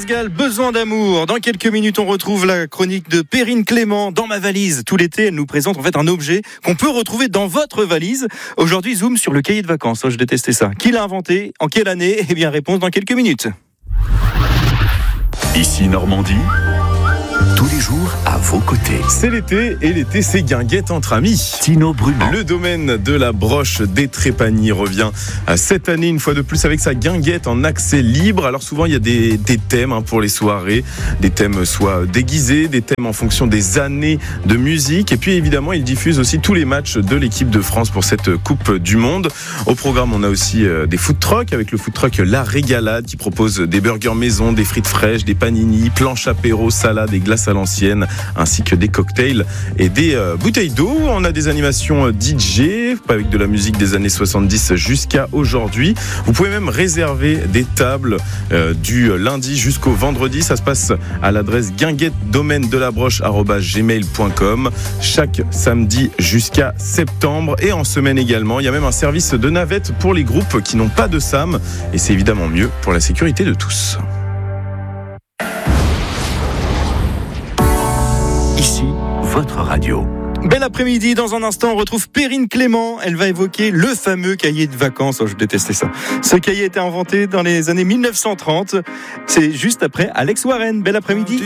Gall, besoin d'amour. Dans quelques minutes, on retrouve la chronique de Perrine Clément dans ma valise. Tout l'été, elle nous présente en fait un objet qu'on peut retrouver dans votre valise. Aujourd'hui, zoom sur le cahier de vacances. Oh, je détestais ça. Qui l'a inventé? En quelle année? Eh bien, réponse dans quelques minutes. Ici Normandie, tous les jours à vos côtés. C'est l'été et l'été c'est guinguette entre amis. Tino Bruno. Le domaine de la broche des Trépanies revient cette année une fois de plus avec sa guinguette en accès libre. Alors souvent il y a des thèmes pour les soirées, des thèmes soit déguisés, des thèmes en fonction des années de musique et puis évidemment il diffuse aussi tous les matchs de l'équipe de France pour cette Coupe du Monde. Au programme on a aussi des food trucks avec le food truck La Régalade qui propose des burgers maison, des frites fraîches, des panini, planches apéro, salades et glaces à l'ancienne, ainsi que des cocktails et des bouteilles d'eau. On a des animations DJ avec de la musique des années 70 jusqu'à aujourd'hui. Vous pouvez même réserver des tables du lundi jusqu'au vendredi. Ça se passe à l'adresse guinguettedomaine-de-la-broche@gmail.com chaque samedi jusqu'à septembre. Et en semaine également, il y a même un service de navette pour les groupes qui n'ont pas de SAM. Et c'est évidemment mieux pour la sécurité de tous. Ici, votre radio. Bel après-midi, dans un instant, on retrouve Perrine Clément. Elle va évoquer le fameux cahier de vacances. Oh, je détestais ça. Ce cahier a été inventé dans les années 1930. C'est juste après Alex Warren. Bel après-midi.